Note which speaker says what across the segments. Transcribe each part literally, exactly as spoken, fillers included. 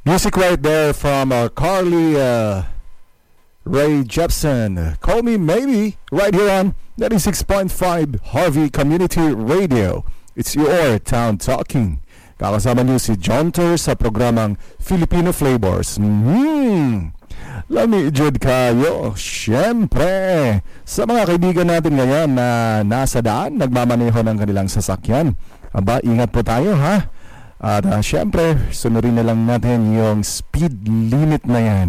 Speaker 1: Music right there from uh, Carly uh, Rae Jepsen. Call Me Maybe right here on ninety-six point five Harvey Community Radio. It's your Town Talking. Kakasama niyo si John Ter sa programang Filipino Flavors. Mm-hmm. Lami jud kayo. Siyempre, sa mga kaibigan natin ngayon na nasa daan, nagmamaneho ng kanilang sasakyan. Aba, ingat po tayo ha. At uh, syempre, sunodin na lang natin yung speed limit na yan.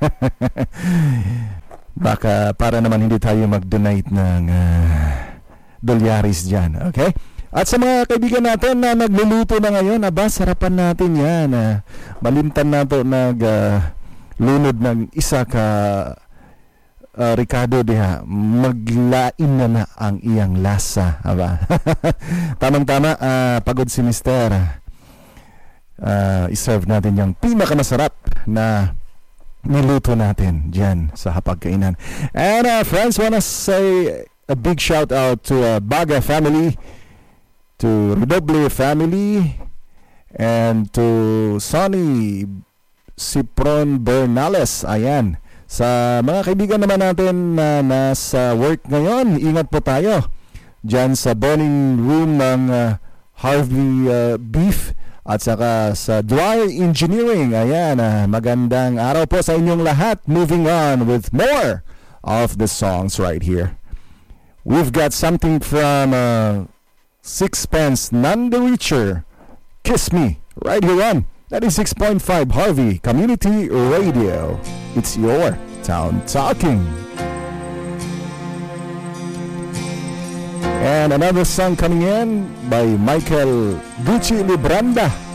Speaker 1: Baka para naman hindi tayo mag-donate ng uh, dolyaris dyan. Okay? At sa mga kaibigan natin na nagluluto na ngayon, aba, sarapan natin yan. Uh, malimtan na to nag uh, lunod ng isa ka uh, Ricardo diha. Maglain na na ang iyang lasa. Aba? Tamang-tama, uh, pagod si Mister Uh, iserve natin yung pinakamasarap na niluto natin dyan sa hapagkainan. And uh, friends, wanna say a big shout out to uh, Baga family, to Redoble family, and to Sonny Cipron Bernales. Ayan, sa mga kaibigan naman natin na nasa work ngayon, ingat po tayo dyan sa boning room ng uh, Harvey uh, Beef at saka sa Dwyer Engineering. Ayan, uh, magandang araw po sa inyong lahat. Moving on with more of the songs right here. We've got something from uh, Sixpence None the Richer, Kiss Me, right here on ninety-six point five Harvey Community Radio. It's your Town Talking. And another song coming in by Michael Gucci Libranda.